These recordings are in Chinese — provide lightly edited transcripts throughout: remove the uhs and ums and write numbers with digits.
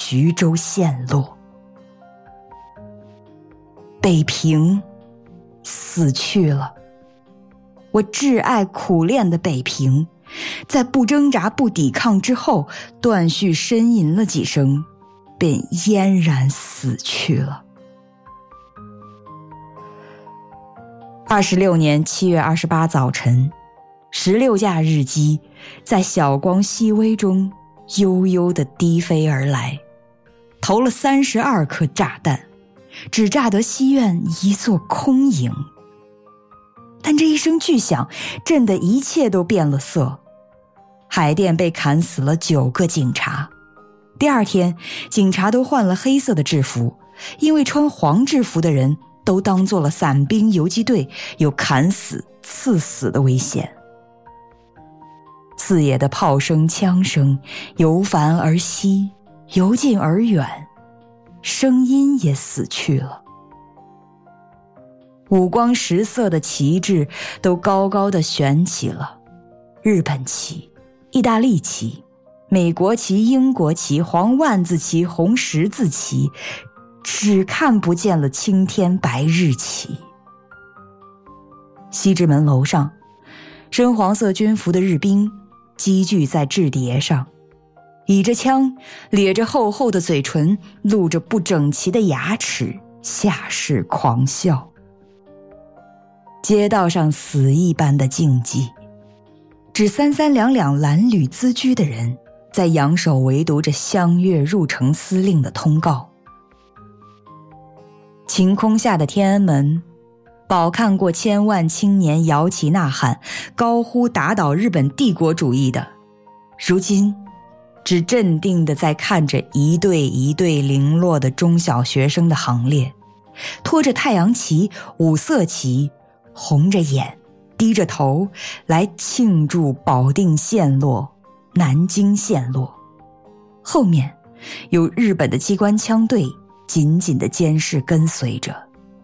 徐州陷落。北平死去了，我挚爱苦练的北平，在不挣扎不抵抗之后，断续呻吟了几声，便嫣然死去了。26年7月28早晨，16架日机在小光熹微中悠悠地低飞而来，投了32颗炸弹，只炸得西苑一座空营。但这一声巨响震得一切都变了色。海淀被砍死了9个警察，第二天警察都换了黑色的制服，因为穿黄制服的人都当作了伞兵游击队，有砍死刺死的危险。四野的炮声枪声由繁而稀，由近而远，声音也死去了。五光十色的旗帜都高高地悬起了，日本旗、意大利旗、美国旗、英国旗、黄万字旗、红十字旗，只看不见了青天白日旗。西直门楼上，深黄色军服的日兵积聚在制碟上，倚着枪，咧着厚厚的嘴唇，露着不整齐的牙齿，下士狂笑。街道上死一般的静寂，只三三两两褴褛咨居的人在仰首围读着湘粤入城司令的通告。晴空下的天安门，饱看过千万青年摇旗呐喊，高呼打倒日本帝国主义的，如今只镇定地在看着一队一队零落的中小学生的行列，拖着太阳旗、五色旗，红着眼低着头来庆祝保定陷落、南京陷落。后面有日本的机关枪队紧紧地监视跟随着。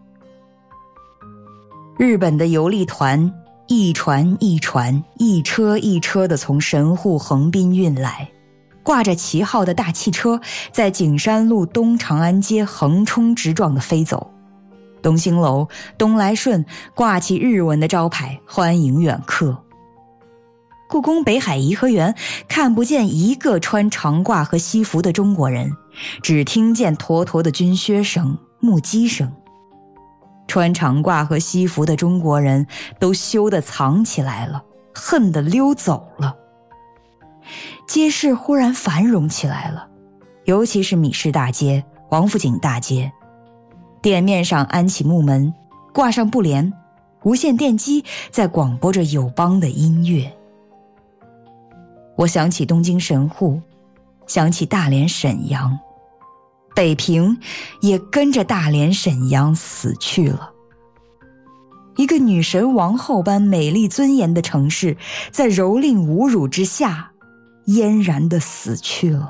日本的游历团一船一船、一车一车地从神户横滨运来，挂着旗号的大汽车在景山路东长安街横冲直撞地飞走。东兴楼、东来顺挂起日文的招牌，欢迎远客。故宫北海颐和园看不见一个穿长褂和西服的中国人，只听见坨坨的军靴声、木屐声。穿长褂和西服的中国人都羞得藏起来了，恨得溜走了。街市忽然繁荣起来了，尤其是米市大街、王府井大街。店面上安起木门，挂上布帘，无线电机在广播着友邦的音乐。我想起东京神户，想起大连沈阳，北平也跟着大连沈阳死去了。一个女神王后般美丽尊严的城市，在蹂躏侮辱之下嫣然地死去了。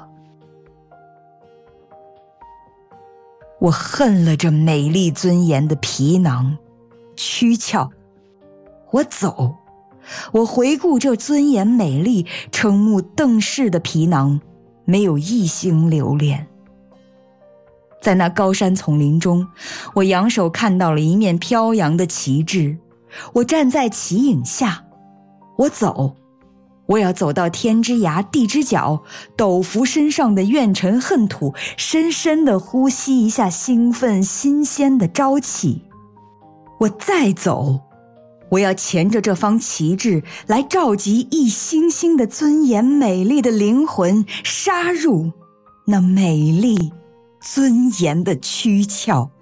我恨了这美丽尊严的皮囊、躯壳。我走，我回顾这尊严美丽、瞠目瞪视的皮囊，没有一星留恋。在那高山丛林中，我仰首看到了一面飘扬的旗帜，我站在旗影下。我走，我要走到天之涯地之角，抖拂身上的怨尘恨土，深深地呼吸一下兴奋新鲜的朝气。我再走，我要钳着这方旗帜来召集一星星的尊严美丽的灵魂，杀入那美丽尊严的躯壳。